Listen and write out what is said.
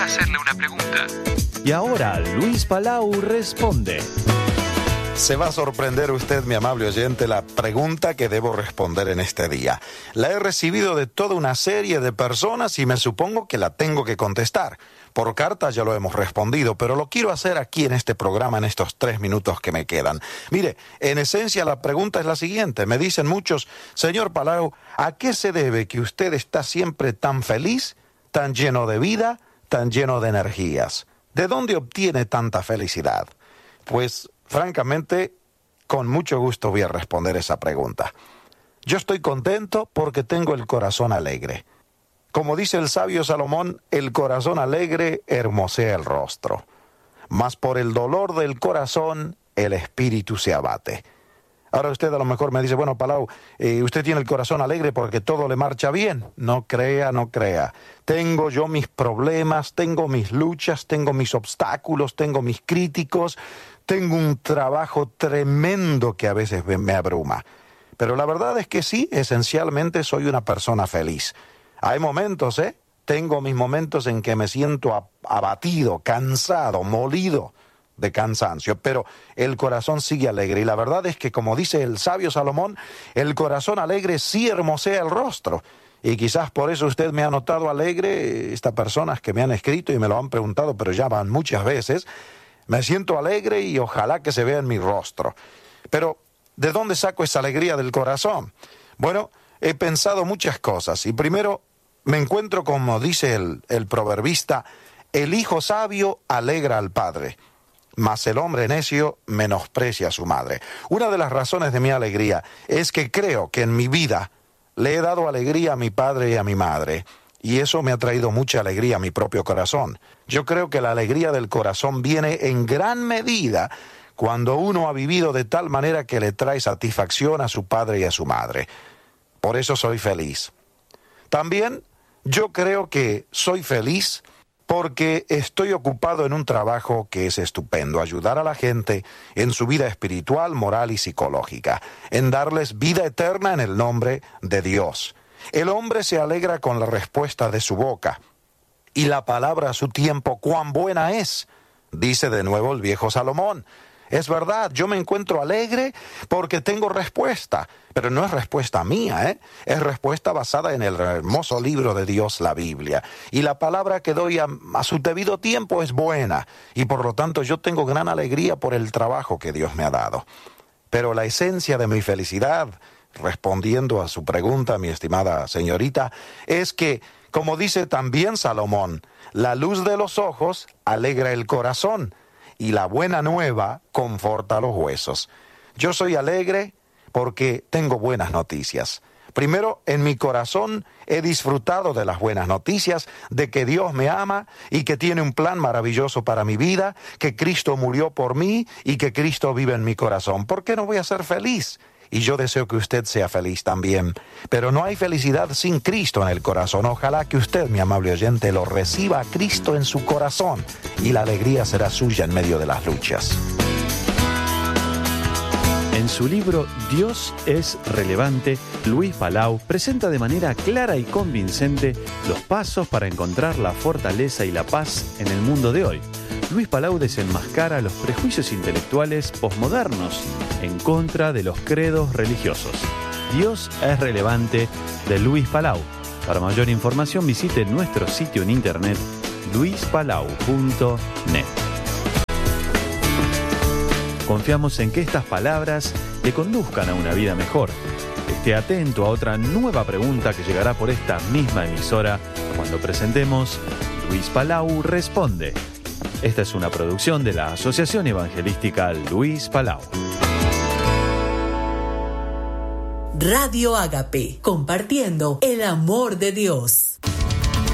hacerle una pregunta. Y ahora Luis Palau responde. Se va a sorprender usted, mi amable oyente, la pregunta que debo responder en este día. La he recibido de toda una serie de personas y me supongo que la tengo que contestar. Por carta ya lo hemos respondido, pero lo quiero hacer aquí en este programa en estos 3 minutos que me quedan. Mire, en esencia la pregunta es la siguiente. Me dicen muchos, señor Palau, ¿a qué se debe que usted está siempre tan feliz, tan lleno de vida, tan lleno de energías? ¿De dónde obtiene tanta felicidad? Pues, francamente, con mucho gusto voy a responder esa pregunta. Yo estoy contento porque tengo el corazón alegre. Como dice el sabio Salomón, el corazón alegre hermosea el rostro. Mas por el dolor del corazón, el espíritu se abate. Ahora usted a lo mejor me dice, bueno, Palau, usted tiene el corazón alegre porque todo le marcha bien. No crea, no crea. Tengo yo mis problemas, tengo mis luchas, tengo mis obstáculos, tengo mis críticos, tengo un trabajo tremendo que a veces me abruma. Pero la verdad es que sí, esencialmente soy una persona feliz. Hay momentos, tengo mis momentos en que me siento abatido, cansado, molido de cansancio, pero el corazón sigue alegre. Y la verdad es que, como dice el sabio Salomón, el corazón alegre sí hermosea el rostro. Y quizás por eso usted me ha notado alegre, estas personas que me han escrito y me lo han preguntado, pero ya van muchas veces. Me siento alegre y ojalá que se vea en mi rostro. Pero, ¿de dónde saco esa alegría del corazón? Bueno, he pensado muchas cosas. Y primero, me encuentro, como dice el proverbista, el hijo sabio alegra al padre, mas el hombre necio menosprecia a su madre. Una de las razones de mi alegría es que creo que en mi vida le he dado alegría a mi padre y a mi madre, y eso me ha traído mucha alegría a mi propio corazón. Yo creo que la alegría del corazón viene en gran medida cuando uno ha vivido de tal manera que le trae satisfacción a su padre y a su madre. Por eso soy feliz. También yo creo que soy feliz porque estoy ocupado en un trabajo que es estupendo, ayudar a la gente en su vida espiritual, moral y psicológica, en darles vida eterna en el nombre de Dios. El hombre se alegra con la respuesta de su boca, y la palabra a su tiempo cuán buena es, dice de nuevo el viejo Salomón. Es verdad, yo me encuentro alegre porque tengo respuesta, pero no es respuesta mía, es respuesta basada en el hermoso libro de Dios, la Biblia. Y la palabra que doy a su debido tiempo es buena, y por lo tanto yo tengo gran alegría por el trabajo que Dios me ha dado. Pero la esencia de mi felicidad, respondiendo a su pregunta, mi estimada señorita, es que, como dice también Salomón, la luz de los ojos alegra el corazón, y la buena nueva conforta los huesos. Yo soy alegre porque tengo buenas noticias. Primero, en mi corazón he disfrutado de las buenas noticias, de que Dios me ama y que tiene un plan maravilloso para mi vida, que Cristo murió por mí y que Cristo vive en mi corazón. ¿Por qué no voy a ser feliz? Y yo deseo que usted sea feliz también. Pero no hay felicidad sin Cristo en el corazón. Ojalá que usted, mi amable oyente, lo reciba a Cristo en su corazón y la alegría será suya en medio de las luchas. En su libro Dios es relevante, Luis Palau presenta de manera clara y convincente los pasos para encontrar la fortaleza y la paz en el mundo de hoy. Luis Palau desenmascara los prejuicios intelectuales posmodernos en contra de los credos religiosos. Dios es relevante, de Luis Palau. Para mayor información visite nuestro sitio en internet luispalau.net. Confiamos en que estas palabras le conduzcan a una vida mejor. Esté atento a otra nueva pregunta que llegará por esta misma emisora cuando presentemos Luis Palau Responde. Esta es una producción de la Asociación Evangelística Luis Palau. Radio Ágape, compartiendo el amor de Dios.